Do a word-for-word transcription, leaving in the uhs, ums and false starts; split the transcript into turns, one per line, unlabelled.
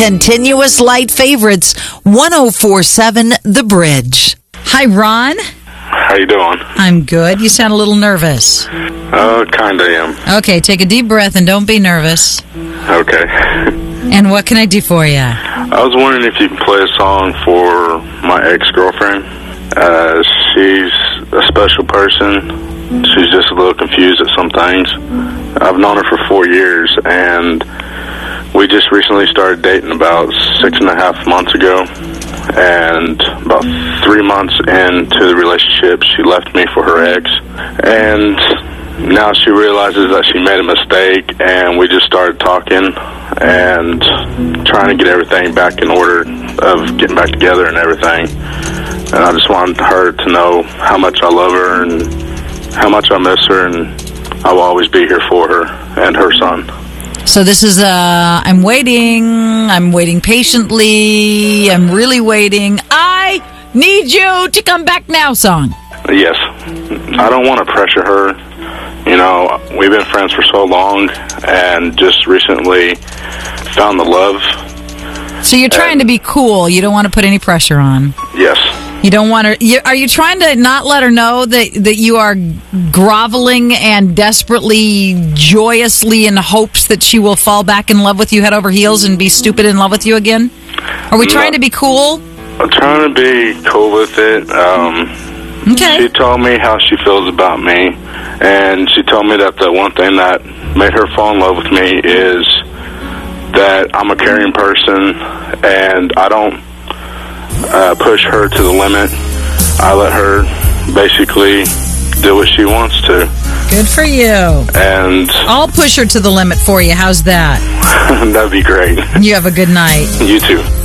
Continuous light favorites, one oh four point seven The Bridge. Hi, Ron.
How you doing?
I'm good. You sound a little nervous.
Uh, kinda am.
Okay, take a deep breath and don't be nervous.
Okay.
And what can I do for you?
I was wondering if you can play a song for my ex-girlfriend. Uh, she's a special person. She's just a little confused at some things. I've known her for four years, and we just recently started dating about six and a half months ago. And about three months into the relationship, she left me for her ex. And now she realizes that she made a mistake, and we just started talking and trying to get everything back in order of getting back together and everything. And I just wanted her to know how much I love her and how much I miss her, and I will always be here for her and her son.
So this is a, I'm waiting, I'm waiting patiently, I'm really waiting, I need you to come back now song.
Yes. I don't want to pressure her. You know, we've been friends for so long and just recently found the love.
So you're trying
and,
to be cool. You don't want to put any pressure on.
Yes.
You don't want her... You, are you trying to not let her know that, that you are groveling and desperately, joyously in hopes that she will fall back in love with you head over heels and be stupid in love with you again? Are we trying no, to be cool?
I'm trying to be cool with it. Um,
okay.
She told me how she feels about me, and she told me that the one thing that made her fall in love with me is that I'm a caring person, and I don't uh, push her to the limit. I let her basically do what she wants to.
Good for you.
And
I'll push her to the limit for you. How's that?
That'd be great.
You have a good night.
You too.